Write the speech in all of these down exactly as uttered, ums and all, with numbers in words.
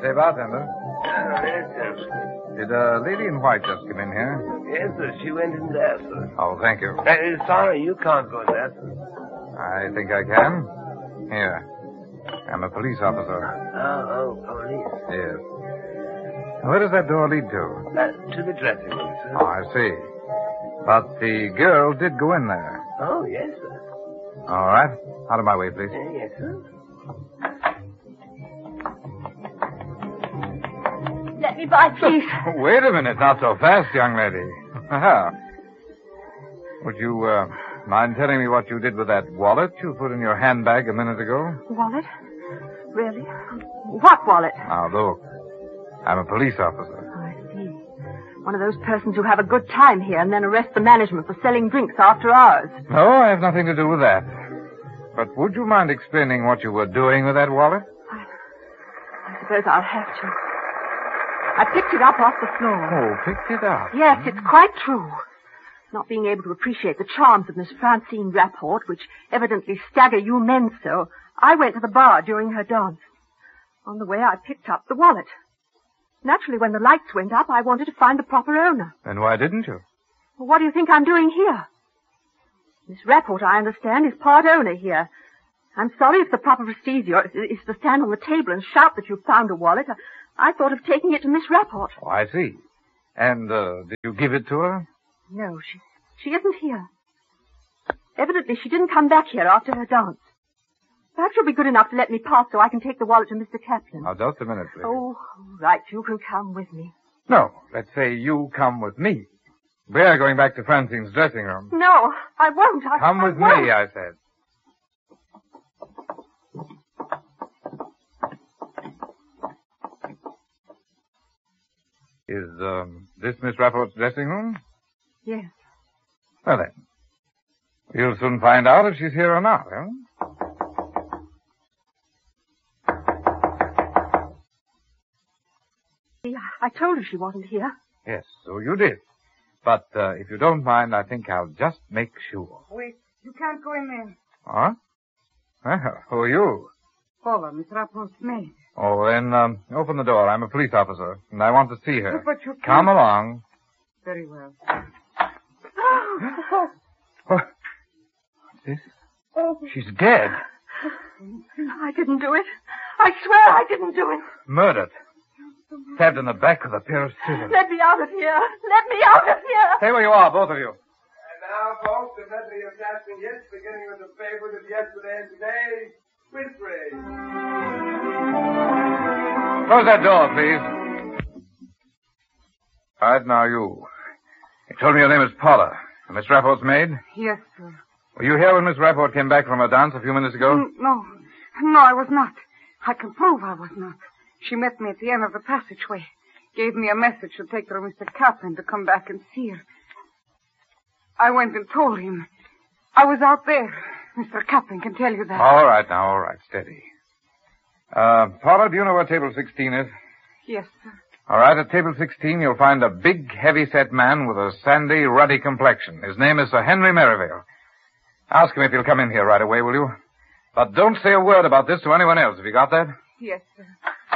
Say, bartender. Oh, yes, sir. Did a lady in white just come in here? Yes, sir. She went in there, sir. Oh, thank you. Uh, sorry, you can't go there, sir. I think I can. Here. I'm a police officer. Oh, oh, police. Yes. Where does that door lead to? Uh, to the dressing room, sir. Oh, I see. But the girl did go in there. Oh, yes, sir. All right. Out of my way, please. Uh, yes, sir. Let me by, please. Wait a minute. Not so fast, young lady. Would you uh, mind telling me what you did with that wallet you put in your handbag a minute ago? Wallet? Really? What wallet? Now, look. I'm a police officer. Oh, I see. One of those persons who have a good time here and then arrest the management for selling drinks after hours. No, I have nothing to do with that. But would you mind explaining what you were doing with that wallet? I, I suppose I'll have to. I picked it up off the floor. Oh, picked it up? Yes, it's quite true. Not being able to appreciate the charms of Miss Francine Rapport, which evidently stagger you men so, I went to the bar during her dance. On the way, I picked up the wallet. Naturally, when the lights went up, I wanted to find the proper owner. Then why didn't you? Well, what do you think I'm doing here? Miss Rapport, I understand, is part owner here. I'm sorry if the proper procedure is to stand on the table and shout that you've found a wallet. I thought of taking it to Miss Rapport. Oh, I see. And, uh, did you give it to her? No, she, she isn't here. Evidently, she didn't come back here after her dance. Perhaps you'll be good enough to let me pass so I can take the wallet to Mister Kaplan. Now, just a minute, please. Oh, right. You can come with me. No, let's say you come with me. We're going back to Francine's dressing room. No, I won't. I, come with I won't. me, I said. Is, um, this Miss Rapport's dressing room? Yes. Well, then. You'll soon find out if she's here or not, huh? I told her she wasn't here. Yes, so you did. But, uh, if you don't mind, I think I'll just make sure. Wait, you can't go in there. Huh? Well, who are you? Paula, Miss Rapport's maid. Oh, then, um, open the door. I'm a police officer, and I want to see her. But you can't. Come along. Very well. Oh. What's this? Oh. She's dead. I didn't do it. I swear I didn't do it. Murdered. Stabbed in the back with a pair of scissors. Let me out of here. Let me out of here. Stay where you are, both of you. And now, folks, the medley of casting hits, beginning with the favorite of yesterday and today, Winfrey. Close that door, please. All right, now you. You told me your name is Paula. Miss Rapport's maid? Yes, sir. Were you here when Miss Rapport came back from her dance a few minutes ago? Mm, no. No, I was not. I can prove I was not. She met me at the end of the passageway. Gave me a message to take her to Mister Kaplan to come back and see her. I went and told him. I was out there. Mister Kaplan can tell you that. All right, now, all right. Steady. Uh, Paula, do you know where table sixteen is? Yes, sir. All right, at table sixteen, you'll find a big, heavy-set man with a sandy, ruddy complexion. His name is Sir Henry Merivale. Ask him if he'll come in here right away, will you? But don't say a word about this to anyone else. Have you got that? Yes, sir.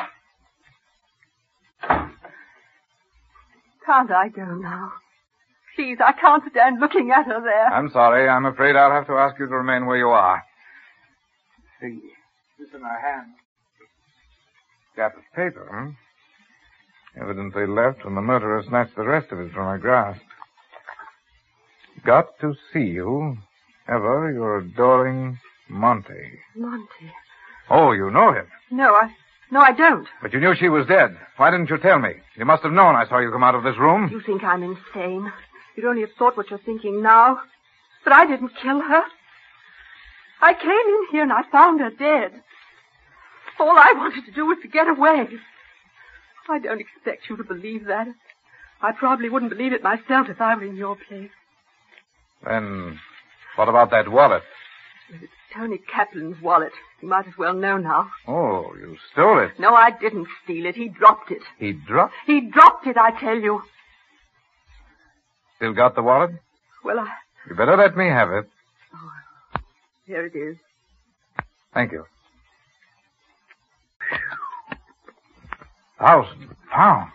Can't I go now? Please, I can't stand looking at her there. I'm sorry. I'm afraid I'll have to ask you to remain where you are. See, this in her hand. Scrap of paper, hmm? Evidently left when the murderer snatched the rest of it from her grasp. Got to see you. Ever your adoring Monty. Monty? Oh, you know him. No, I... No, I don't. But you knew she was dead. Why didn't you tell me? You must have known I saw you come out of this room. You think I'm insane. You'd only have thought what you're thinking now. But I didn't kill her. I came in here and I found her dead. All I wanted to do was to get away. I don't expect you to believe that. I probably wouldn't believe it myself if I were in your place. Then, what about that wallet? It's Tony Kaplan's wallet. You might as well know now. Oh, you stole it. No, I didn't steal it. He dropped it. He dropped? He dropped it, I tell you. Still got the wallet? Well, I... You better let me have it. Oh, here it is. Thank you. thousand pounds.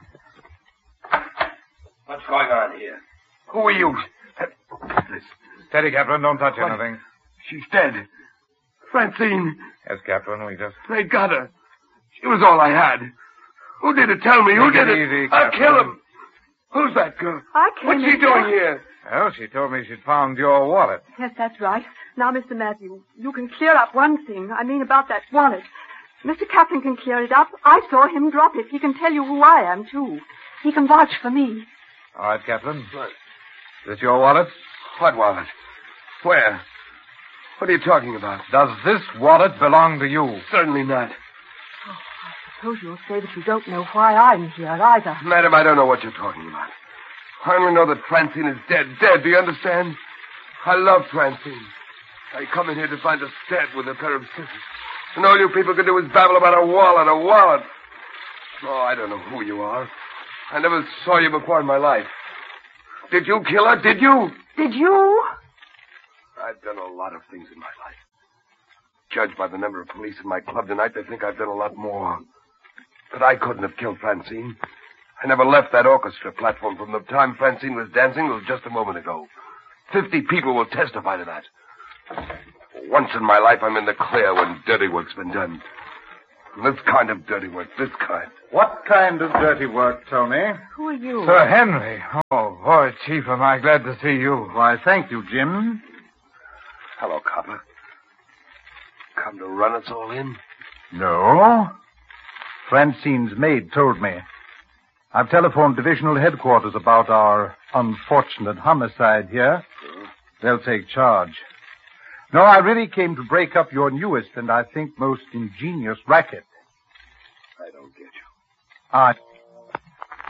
What's going on here? Who are you? This. Steady, Captain. Don't touch what? anything. She's dead. Francine. Yes, Captain. We just... They got her. She was all I had. Who did it? Tell me. Who Take did it? it? Easy, I'll Captain. kill him. Who's that girl? I came What's she in doing here. here? Well, she told me she'd found your wallet. Yes, that's right. Now, Mister Matthew, you can clear up one thing. I mean about that wallet. Mister Kaplan can clear it up. I saw him drop it. He can tell you who I am, too. He can vouch for me. All right, Captain. What? Is this your wallet? What wallet? Where? What are you talking about? Does this wallet belong to you? Certainly not. Oh, I suppose you'll say that you don't know why I'm here either. Madam, I don't know what you're talking about. I only know that Francine is dead. Dead, do you understand? I love Francine. I come in here to find her stabbed with a pair of scissors. And all you people can do is babble about a wallet, a wallet. Oh, I don't know who you are. I never saw you before in my life. Did you kill her? Did you? Did you? I've done a lot of things in my life. Judged by the number of police in my club tonight, they think I've done a lot more. But I couldn't have killed Francine. I never left that orchestra platform from the time Francine was dancing till just a moment ago. Fifty people will testify to that. Once in my life, I'm in the clear when dirty work's been done. This kind of dirty work, this kind. What kind of dirty work, Tony? Who are you? Sir Henry. Oh, boy, Chief, am I glad to see you. Why, thank you, Jim. Hello, copper. Come to run us all in? No. Francine's maid told me. I've telephoned divisional headquarters about our unfortunate homicide here. Hmm? They'll take charge. No, I really came to break up your newest and I think most ingenious racket. I don't get you. I...